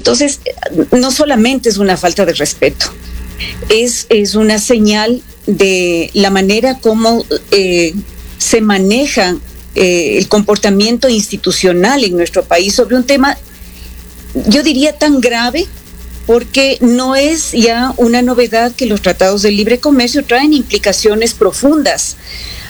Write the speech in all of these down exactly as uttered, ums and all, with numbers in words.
Entonces, no solamente es una falta de respeto, es, es una señal de la manera como eh, se maneja eh, el comportamiento institucional en nuestro país sobre un tema, yo diría, tan grave, porque no es ya una novedad que los tratados de libre comercio traen implicaciones profundas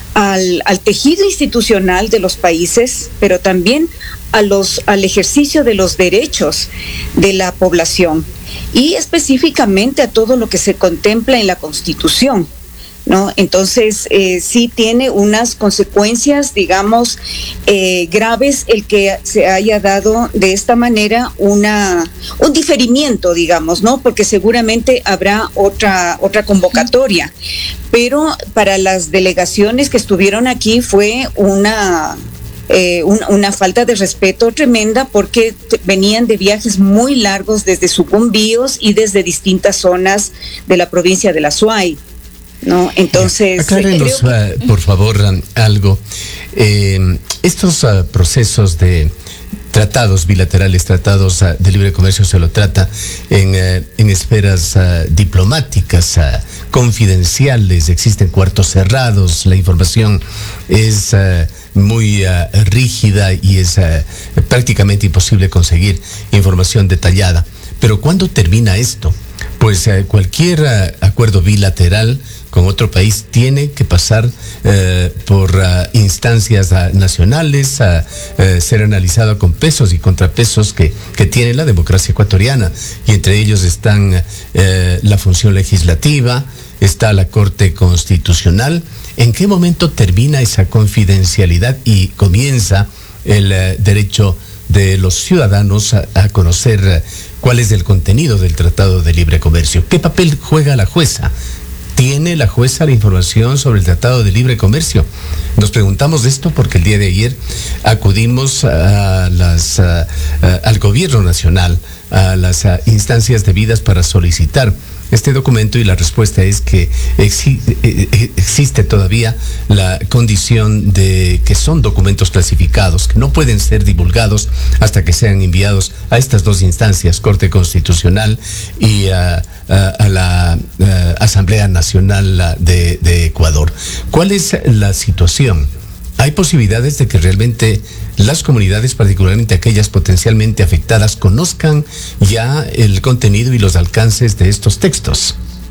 al, al tejido institucional de los países, pero también a los, al ejercicio de los derechos de la población y específicamente a todo lo que se contempla en la Constitución, ¿no? Entonces, eh, sí tiene unas consecuencias, digamos, eh, graves el que se haya dado de esta manera una un diferimiento, digamos, ¿no? Porque seguramente habrá otra otra convocatoria, pero para las delegaciones que estuvieron aquí fue una Eh, una, una falta de respeto tremenda, porque t- venían de viajes muy largos desde Sucumbíos y desde distintas zonas de la provincia de la Suay, ¿no? Entonces, aclárenos, creo que... uh, por favor, um, algo. Eh, estos uh, procesos de tratados bilaterales, tratados uh, de libre comercio, se lo trata en, uh, en esferas uh, diplomáticas, uh, confidenciales, existen cuartos cerrados, la información es uh, muy uh, rígida y es uh, prácticamente imposible conseguir información detallada. Pero ¿cuándo termina esto? Pues uh, cualquier uh, acuerdo bilateral con otro país tiene que pasar uh, por uh, instancias uh, nacionales, uh, uh, ser analizado con pesos y contrapesos que, que tiene la democracia ecuatoriana, y entre ellos están uh, la función legislativa, está la Corte Constitucional. ¿En qué momento termina esa confidencialidad y comienza el uh, derecho de los ciudadanos a, a conocer uh, cuál es el contenido del Tratado de Libre Comercio? ¿Qué papel juega la jueza? ¿Tiene la jueza la información sobre el Tratado de Libre Comercio? Nos preguntamos esto porque el día de ayer acudimos a las, a, a, al gobierno nacional, a las a, instancias debidas para solicitar este documento, y la respuesta es que exi- existe todavía la condición de que son documentos clasificados, que no pueden ser divulgados hasta que sean enviados a estas dos instancias, Corte Constitucional y a, a, a la a Asamblea Nacional de, de Ecuador. ¿Cuál es la situación? ¿Hay posibilidades de que realmente las comunidades, particularmente aquellas potencialmente afectadas, conozcan ya el contenido y los alcances de estos textos?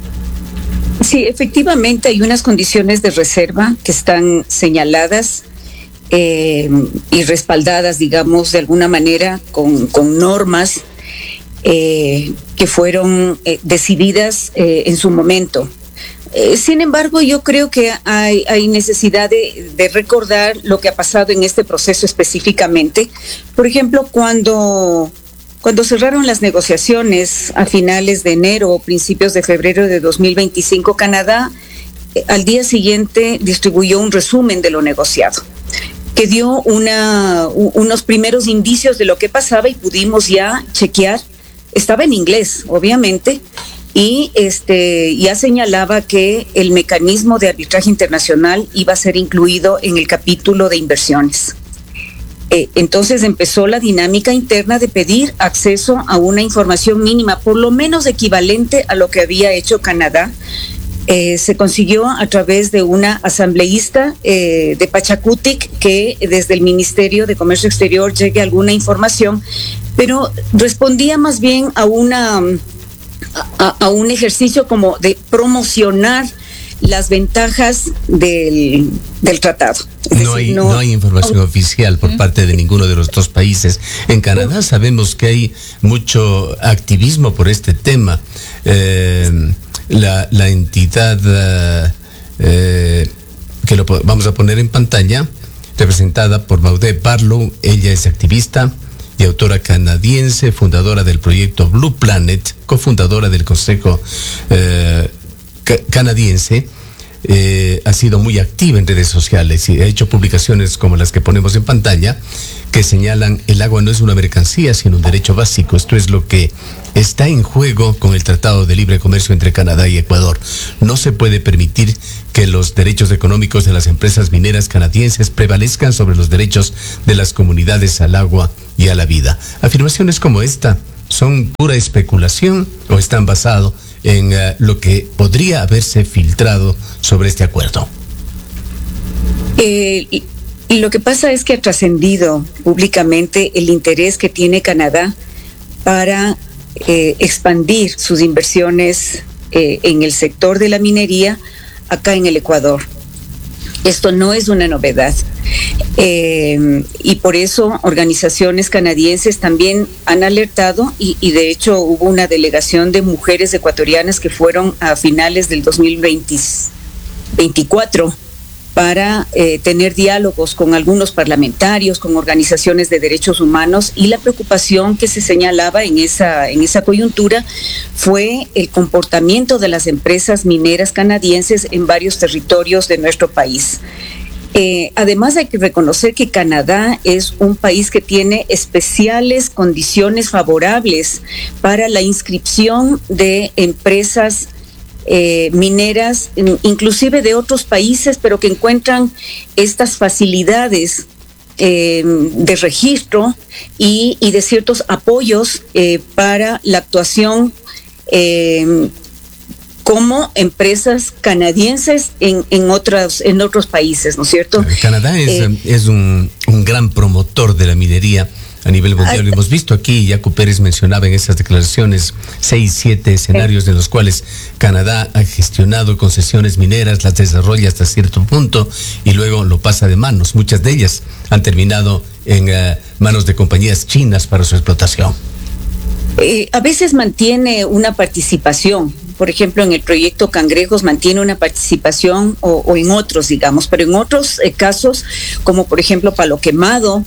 Sí, efectivamente hay unas condiciones de reserva que están señaladas eh, y respaldadas, digamos, de alguna manera con, con normas eh, que fueron eh, decididas eh, en su momento. Eh, sin embargo, yo creo que hay, hay necesidad de, de recordar lo que ha pasado en este proceso específicamente. Por ejemplo, cuando, cuando cerraron las negociaciones a finales de enero o principios de febrero de dos mil veinticinco, Canadá eh, al día siguiente distribuyó un resumen de lo negociado, que dio una, u, unos primeros indicios de lo que pasaba, y pudimos ya chequear. Estaba en inglés, obviamente, y este ya señalaba que el mecanismo de arbitraje internacional iba a ser incluido en el capítulo de inversiones. Eh, entonces empezó la dinámica interna de pedir acceso a una información mínima, por lo menos equivalente a lo que había hecho Canadá. Eh, se consiguió a través de una asambleísta eh, de Pachacutic, que desde el Ministerio de Comercio Exterior llegue alguna información, pero respondía más bien a una... A, a un ejercicio como de promocionar las ventajas del, del tratado. Es no, decir, hay, no, no hay información oficial por parte de ninguno de los dos países. En Canadá sabemos que hay mucho activismo por este tema. Eh, la, la entidad uh, eh, que lo vamos a poner en pantalla, representada por Maude Barlow, ella es activista y autora canadiense, fundadora del proyecto Blue Planet, cofundadora del Consejo eh, ca- canadiense. Eh, ha sido muy activa en redes sociales y ha hecho publicaciones como las que ponemos en pantalla, que señalan: el agua no es una mercancía, sino un derecho básico. Esto es lo que está en juego con el Tratado de Libre Comercio entre Canadá y Ecuador. No se puede permitir que los derechos económicos de las empresas mineras canadienses prevalezcan sobre los derechos de las comunidades al agua y a la vida. Afirmaciones como esta son pura especulación o están basados en uh, lo que podría haberse filtrado sobre este acuerdo? Eh, y, y lo que pasa es que ha trascendido públicamente el interés que tiene Canadá para eh, expandir sus inversiones eh, en el sector de la minería acá en el Ecuador. Esto no es una novedad. Eh, y por eso organizaciones canadienses también han alertado y, y de hecho hubo una delegación de mujeres ecuatorianas que fueron a finales del dos mil veinticuatro para eh, tener diálogos con algunos parlamentarios, con organizaciones de derechos humanos, y la preocupación que se señalaba en esa, en esa coyuntura fue el comportamiento de las empresas mineras canadienses en varios territorios de nuestro país. Eh, además hay que reconocer que Canadá es un país que tiene especiales condiciones favorables para la inscripción de empresas Eh, mineras, inclusive de otros países, pero que encuentran estas facilidades eh, de registro y, y de ciertos apoyos eh, para la actuación eh, como empresas canadienses en, en, otras, en otros países, ¿no es cierto? Canadá es, eh, es un, un gran promotor de la minería a nivel mundial. Lo hemos visto aquí, Jaco Pérez mencionaba en esas declaraciones seis, siete escenarios en los cuales Canadá ha gestionado concesiones mineras, las desarrolla hasta cierto punto y luego lo pasa de manos. Muchas de ellas han terminado en uh, manos de compañías chinas para su explotación. Eh, a veces mantiene una participación. Por ejemplo, en el proyecto Cangrejos mantiene una participación o, o en otros, digamos, pero en otros eh, casos, como por ejemplo Palo Quemado,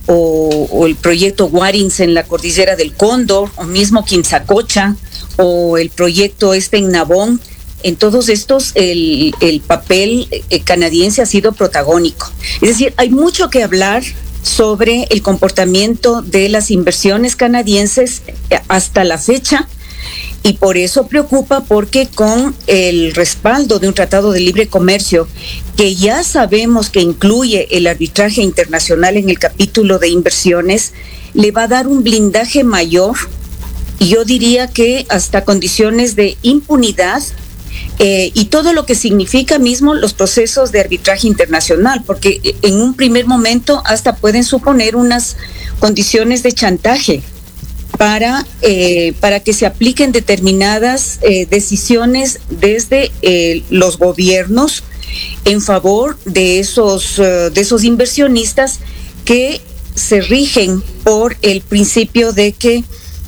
O, o el proyecto Warins en la cordillera del Cóndor, o mismo Quimsacocha, o el proyecto este en Nabón, en todos estos el, el papel eh, canadiense ha sido protagónico. Es decir, hay mucho que hablar sobre el comportamiento de las inversiones canadienses hasta la fecha, y por eso preocupa, porque con el respaldo de un tratado de libre comercio que ya sabemos que incluye el arbitraje internacional en el capítulo de inversiones, le va a dar un blindaje mayor, y yo diría que hasta condiciones de impunidad, eh, y todo lo que significa mismo los procesos de arbitraje internacional, porque en un primer momento hasta pueden suponer unas condiciones de chantaje para, eh, para que se apliquen determinadas eh, decisiones desde eh, los gobiernos en favor de esos, uh, de esos inversionistas que se rigen por el principio de que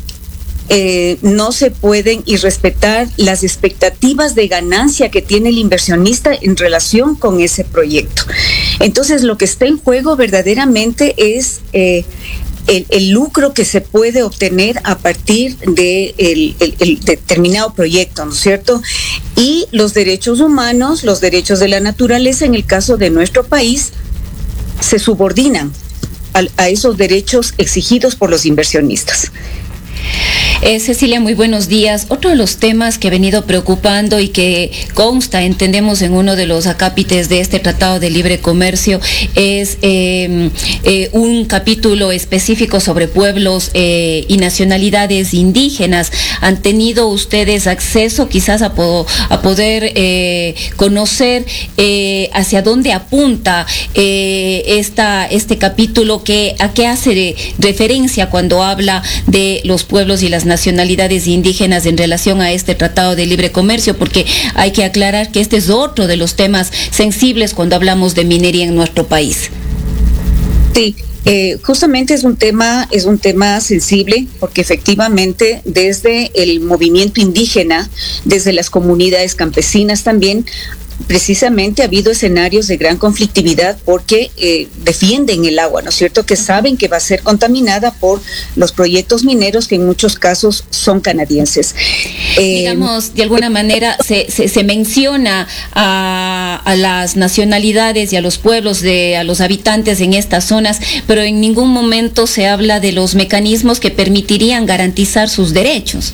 eh, no se pueden irrespetar las expectativas de ganancia que tiene el inversionista en relación con ese proyecto. Entonces, lo que está en juego verdaderamente es eh, El, el lucro que se puede obtener a partir de el, el, el determinado proyecto, ¿no es cierto? Y los derechos humanos, los derechos de la naturaleza, en el caso de nuestro país, se subordinan a, a esos derechos exigidos por los inversionistas. Eh, Cecilia, muy buenos días. Otro de los temas que ha venido preocupando y que consta, entendemos, en uno de los acápites de este Tratado de Libre Comercio es eh, eh, un capítulo específico sobre pueblos eh, y nacionalidades indígenas. ¿Han tenido ustedes acceso quizás a, po a poder eh, conocer eh, hacia dónde apunta eh, esta, este capítulo, que, a qué hace referencia cuando habla de los pueblos y las nacionalidades indígenas en relación a este Tratado de Libre Comercio? Porque hay que aclarar que este es otro de los temas sensibles cuando hablamos de minería en nuestro país. Sí, eh, justamente es un tema, es un tema sensible, porque efectivamente desde el movimiento indígena, desde las comunidades campesinas también, precisamente ha habido escenarios de gran conflictividad porque eh, defienden el agua, ¿no es cierto?, que saben que va a ser contaminada por los proyectos mineros que en muchos casos son canadienses. Eh, Digamos, de alguna manera se, se, se menciona a, a las nacionalidades y a los pueblos, de, a los habitantes en estas zonas, pero en ningún momento se habla de los mecanismos que permitirían garantizar sus derechos.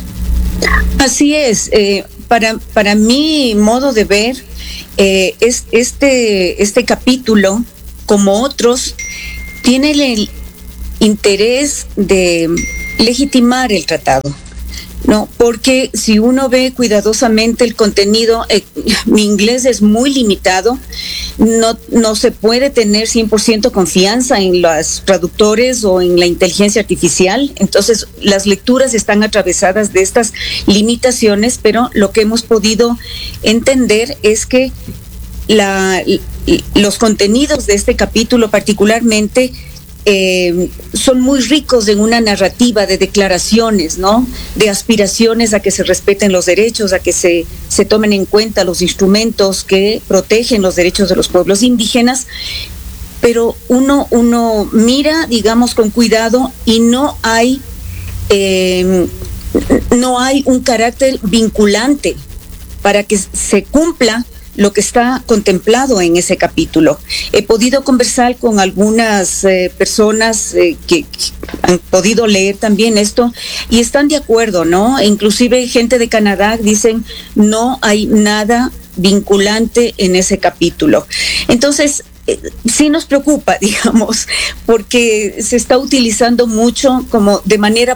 Así es. Eh, Para, para mi modo de ver, eh, es, este, este capítulo, como otros, tiene el interés de legitimar el tratado. No, porque si uno ve cuidadosamente el contenido, eh, mi inglés es muy limitado, no, no se puede tener cien por ciento confianza en los traductores o en la inteligencia artificial, entonces las lecturas están atravesadas de estas limitaciones, pero lo que hemos podido entender es que la, los contenidos de este capítulo particularmente Eh, son muy ricos en una narrativa de declaraciones, ¿no? De aspiraciones a que se respeten los derechos, a que se, se tomen en cuenta los instrumentos que protegen los derechos de los pueblos indígenas, pero uno, uno mira, digamos, con cuidado y no hay, eh, no hay un carácter vinculante para que se cumpla lo que está contemplado en ese capítulo. He podido conversar con algunas eh, personas eh, que, que han podido leer también esto y están de acuerdo, ¿no? E inclusive gente de Canadá dicen no hay nada vinculante en ese capítulo. Entonces, eh, sí nos preocupa, digamos, porque se está utilizando mucho como de manera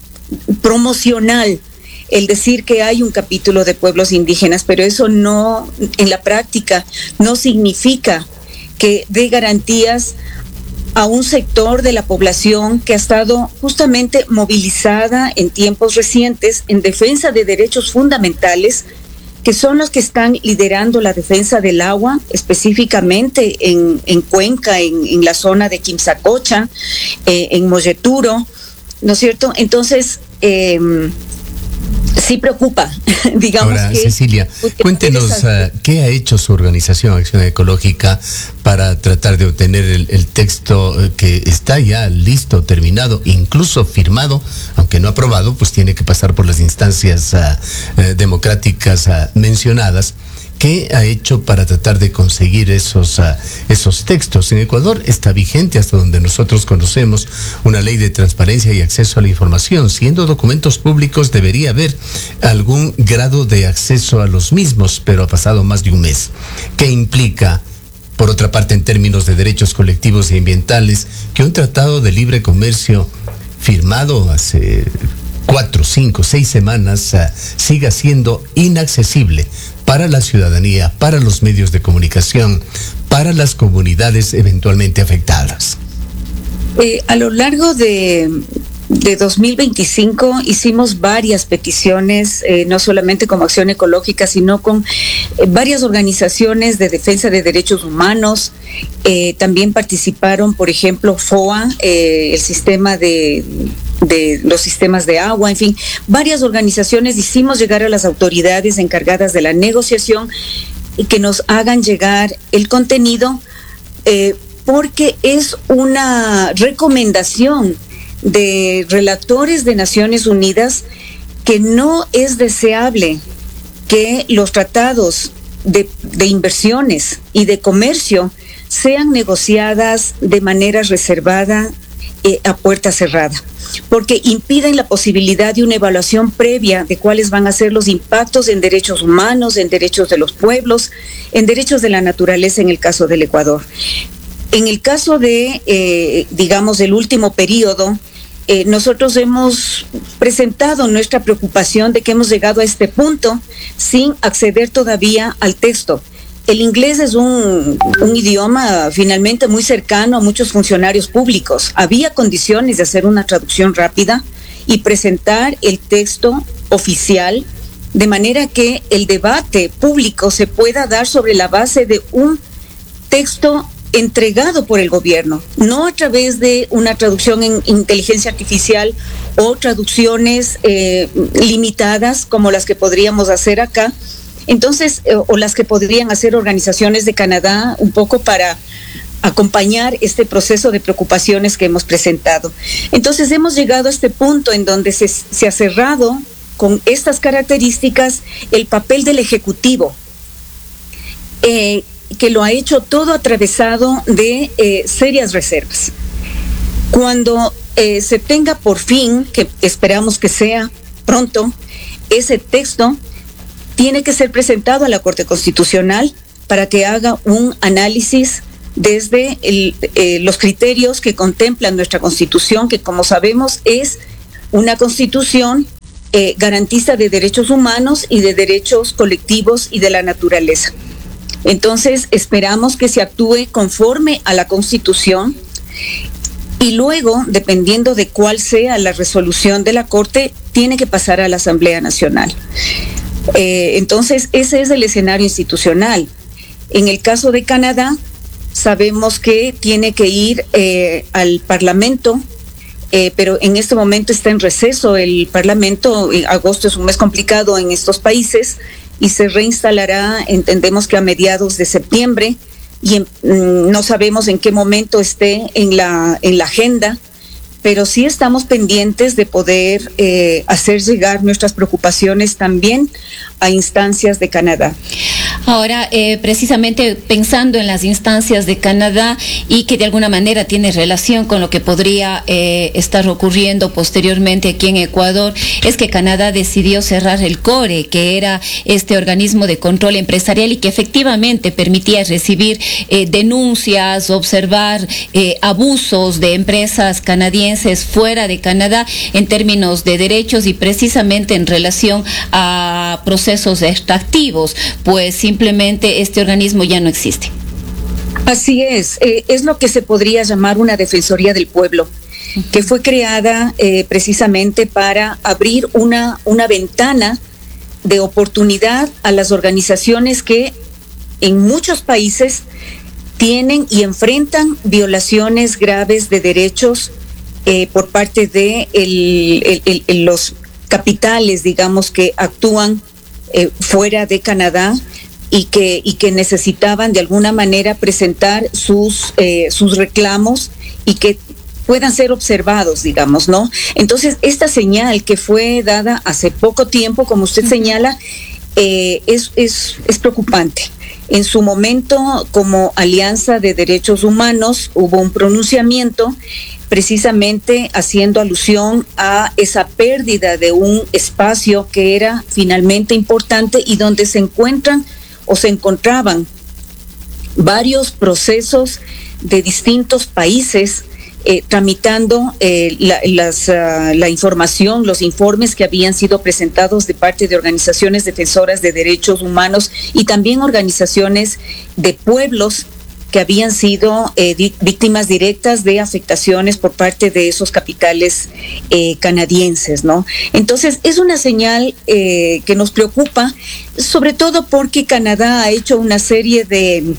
promocional el decir que hay un capítulo de pueblos indígenas, pero eso no, en la práctica, no significa que dé garantías a un sector de la población que ha estado justamente movilizada en tiempos recientes en defensa de derechos fundamentales, que son los que están liderando la defensa del agua, específicamente en, en Cuenca, en, en la zona de Quimsacocha, eh, en Molleturo, ¿no es cierto? Entonces, eh, sí preocupa, digamos. Ahora, que, Cecilia, cuéntenos uh, qué ha hecho su organización Acción Ecológica para tratar de obtener el, el texto uh, que está ya listo, terminado, incluso firmado, aunque no aprobado, pues tiene que pasar por las instancias uh, uh, democráticas uh, mencionadas. ¿Qué ha hecho para tratar de conseguir esos, uh, esos textos? En Ecuador está vigente, hasta donde nosotros conocemos, una ley de transparencia y acceso a la información. Siendo documentos públicos, debería haber algún grado de acceso a los mismos, pero ha pasado más de un mes. ¿Qué implica, por otra parte, en términos de derechos colectivos y ambientales, que un tratado de libre comercio firmado hace cuatro, cinco, seis semanas uh, siga siendo inaccesible para la ciudadanía, para los medios de comunicación, para las comunidades eventualmente afectadas? Eh, a lo largo de, de dos mil veinticinco hicimos varias peticiones, eh, no solamente como Acción Ecológica, sino con eh, varias organizaciones de defensa de derechos humanos. Eh, también participaron, por ejemplo, F O A, eh, el sistema de... de los sistemas de agua, en fin, varias organizaciones. Hicimos llegar a las autoridades encargadas de la negociación y que nos hagan llegar el contenido, eh, porque es una recomendación de relatores de Naciones Unidas que no es deseable que los tratados de, de inversiones y de comercio sean negociadas de manera reservada, eh, a puerta cerrada, porque impiden la posibilidad de una evaluación previa de cuáles van a ser los impactos en derechos humanos, en derechos de los pueblos, en derechos de la naturaleza en el caso del Ecuador. En el caso de, eh, digamos, el último periodo, eh, nosotros hemos presentado nuestra preocupación de que hemos llegado a este punto sin acceder todavía al texto. El inglés es un, un idioma finalmente muy cercano a muchos funcionarios públicos. Había condiciones de hacer una traducción rápida y presentar el texto oficial de manera que el debate público se pueda dar sobre la base de un texto entregado por el gobierno, no a través de una traducción en inteligencia artificial o traducciones eh, limitadas como las que podríamos hacer acá. Entonces, eh, o las que podrían hacer organizaciones de Canadá, un poco para acompañar este proceso de preocupaciones que hemos presentado. Entonces, hemos llegado a este punto en donde se, se ha cerrado con estas características el papel del Ejecutivo, eh, que lo ha hecho todo atravesado de eh, serias reservas. Cuando eh, se tenga por fin, que esperamos que sea pronto, ese texto tiene que ser presentado a la Corte Constitucional para que haga un análisis desde el, eh, los criterios que contemplan nuestra Constitución, que como sabemos es una constitución eh, garantista de derechos humanos y de derechos colectivos y de la naturaleza. Entonces, esperamos que se actúe conforme a la Constitución y luego, dependiendo de cuál sea la resolución de la Corte, tiene que pasar a la Asamblea Nacional. Eh, entonces, ese es el escenario institucional. En el caso de Canadá, sabemos que tiene que ir eh, al Parlamento, eh, pero en este momento está en receso el Parlamento. Agosto es un mes complicado en estos países y se reinstalará, entendemos que a mediados de septiembre, y en, no sabemos en qué momento esté en la, en la agenda, pero sí estamos pendientes de poder eh, hacer llegar nuestras preocupaciones también a instancias de Canadá. Ahora, eh, precisamente pensando en las instancias de Canadá y que de alguna manera tiene relación con lo que podría eh, estar ocurriendo posteriormente aquí en Ecuador, es que Canadá decidió cerrar el CORE, que era este organismo de control empresarial y que efectivamente permitía recibir eh, denuncias, observar eh, abusos de empresas canadienses fuera de Canadá en términos de derechos y precisamente en relación a procesos extractivos, pues simplemente este organismo ya no existe. Así es, eh, es lo que se podría llamar una Defensoría del Pueblo, uh-huh. que fue creada eh, precisamente para abrir una, una ventana de oportunidad a las organizaciones que en muchos países tienen y enfrentan violaciones graves de derechos eh, por parte de el, el, el, el, los capitales, digamos, que actúan eh, fuera de Canadá y que, y que necesitaban de alguna manera presentar sus, eh, sus reclamos y que puedan ser observados, digamos, ¿no? Entonces, esta señal que fue dada hace poco tiempo, como usted señala, eh, es, es, es preocupante. En su momento, como Alianza de Derechos Humanos, hubo un pronunciamiento precisamente haciendo alusión a esa pérdida de un espacio que era finalmente importante y donde se encuentran o se encontraban varios procesos de distintos países eh, tramitando eh, la, las, uh, la información, los informes que habían sido presentados de parte de organizaciones defensoras de derechos humanos y también organizaciones de pueblos que habían sido eh, di- víctimas directas de afectaciones por parte de esos capitales eh, canadienses, ¿no? Entonces, es una señal eh, que nos preocupa, sobre todo porque Canadá ha hecho una serie de,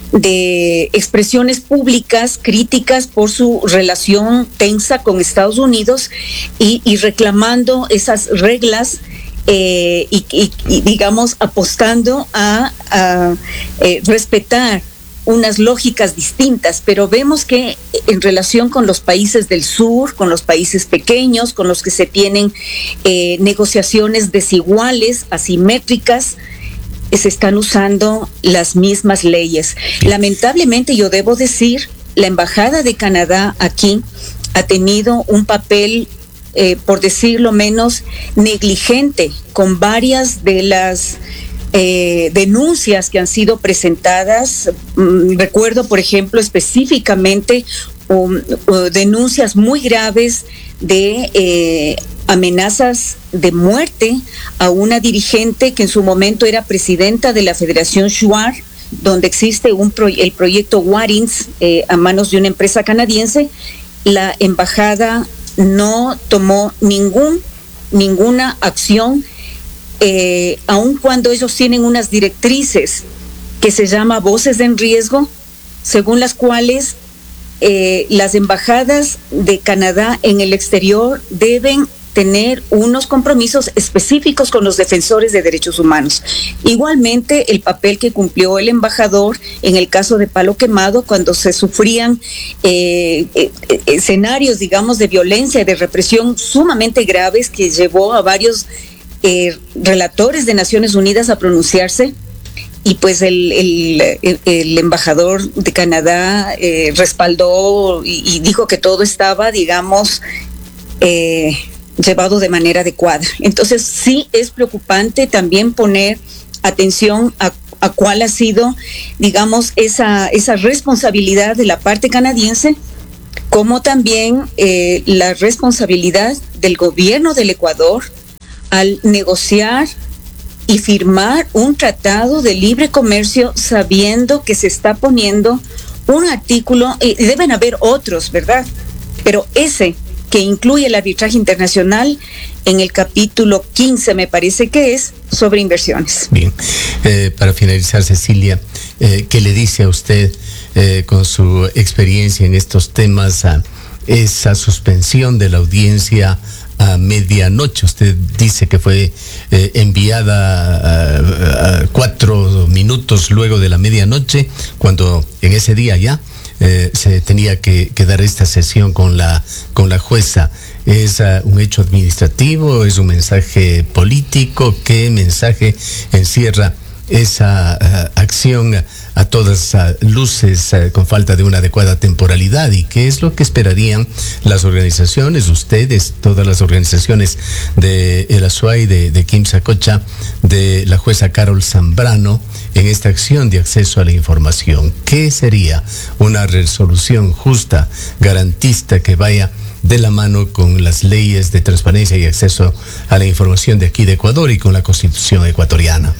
de expresiones públicas críticas por su relación tensa con Estados Unidos y, y reclamando esas reglas eh, y, y, y, digamos, apostando a, a eh, respetar unas lógicas distintas, pero vemos que en relación con los países del sur, con los países pequeños, con los que se tienen eh, negociaciones desiguales, asimétricas, se están usando las mismas leyes. Lamentablemente, yo debo decir, la Embajada de Canadá aquí ha tenido un papel, eh, por decirlo menos, negligente con varias de las Eh, denuncias que han sido presentadas. Mm, recuerdo, por ejemplo, específicamente um, uh, denuncias muy graves de eh, amenazas de muerte a una dirigente que en su momento era presidenta de la Federación Shuar, donde existe un pro- el proyecto Warins eh, a manos de una empresa canadiense. La embajada no tomó ningún, ninguna acción. Eh, aun cuando ellos tienen unas directrices que se llama voces en riesgo, según las cuales eh, las embajadas de Canadá en el exterior deben tener unos compromisos específicos con los defensores de derechos humanos. Igualmente, el papel que cumplió el embajador en el caso de Palo Quemado, cuando se sufrían eh, eh, escenarios, digamos, de violencia y de represión sumamente graves que llevó a varios Eh, relatores de Naciones Unidas a pronunciarse, y pues el, el, el, el embajador de Canadá eh, respaldó y, y dijo que todo estaba, digamos, eh, llevado de manera adecuada. Entonces sí es preocupante también poner atención a, a cuál ha sido, digamos, esa, esa responsabilidad de la parte canadiense como también eh, la responsabilidad del gobierno del Ecuador al negociar y firmar un tratado de libre comercio sabiendo que se está poniendo un artículo, y deben haber otros, ¿verdad? Pero ese que incluye el arbitraje internacional en el capítulo quince, me parece que es, sobre inversiones. Bien, eh, para finalizar, Cecilia, eh, ¿qué le dice a usted eh, con su experiencia en estos temas a esa suspensión de la audiencia a medianoche? Usted dice que fue eh, enviada a, a cuatro minutos luego de la medianoche, cuando en ese día ya eh, se tenía que, que dar esta sesión con la, con la jueza. ¿Es uh, un hecho administrativo? ¿Es un mensaje político? ¿Qué mensaje encierra esa uh, acción a todas uh, luces uh, con falta de una adecuada temporalidad? ¿Y qué es lo que esperarían las organizaciones, ustedes, todas las organizaciones de El Azuay, de, de Quimsacocha, de la jueza Carol Zambrano en esta acción de acceso a la información? ¿Qué sería una resolución justa, garantista, que vaya de la mano con las leyes de transparencia y acceso a la información de aquí de Ecuador y con la Constitución ecuatoriana?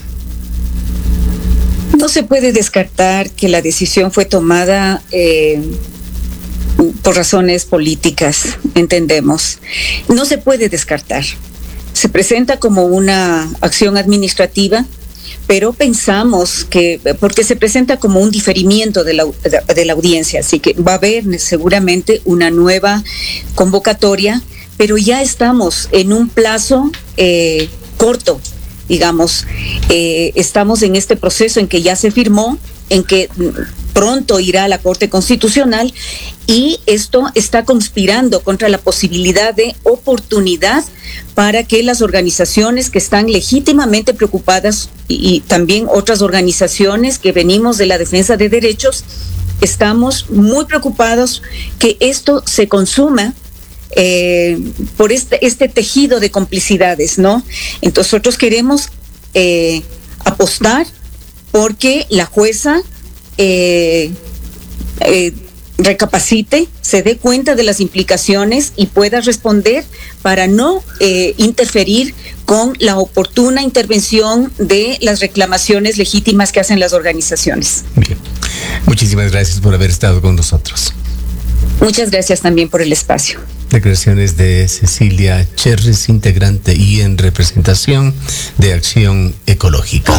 No se puede descartar que la decisión fue tomada eh, por razones políticas, entendemos. No se puede descartar. Se presenta como una acción administrativa, pero pensamos que, porque se presenta como un diferimiento de la, de la audiencia, así que va a haber seguramente una nueva convocatoria, pero ya estamos en un plazo eh, corto, digamos, eh, estamos en este proceso en que ya se firmó, en que pronto irá a la Corte Constitucional, y esto está conspirando contra la posibilidad de oportunidad para que las organizaciones que están legítimamente preocupadas y, y también otras organizaciones que venimos de la defensa de derechos, estamos muy preocupados que esto se consuma eh, por este, este tejido de complicidades, ¿no? Entonces nosotros queremos eh, apostar porque la jueza eh, eh, recapacite, se dé cuenta de las implicaciones y pueda responder para no eh, interferir con la oportuna intervención de las reclamaciones legítimas que hacen las organizaciones. Bien. Muchísimas gracias por haber estado con nosotros. Muchas gracias también por el espacio. Declaraciones de Cecilia Cherres, integrante y en representación de Acción Ecológica.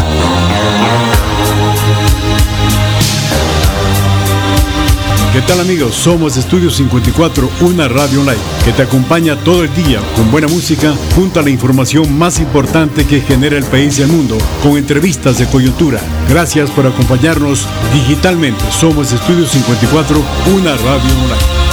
¿Qué tal, amigos? Somos Estudio cincuenta y cuatro, una radio online que te acompaña todo el día con buena música junto a la información más importante que genera el país y el mundo, con entrevistas de coyuntura. Gracias por acompañarnos digitalmente. Somos Estudio cincuenta y cuatro, una radio online.